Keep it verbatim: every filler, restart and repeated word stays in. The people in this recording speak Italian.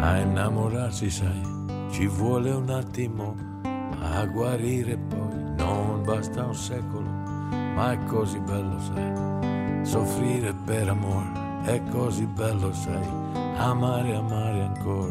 A innamorarsi, sai, ci vuole un attimo, a guarire poi non basta un secolo, ma è così bello, sai, soffrire per amore, è così bello, sai, amare, amare ancora.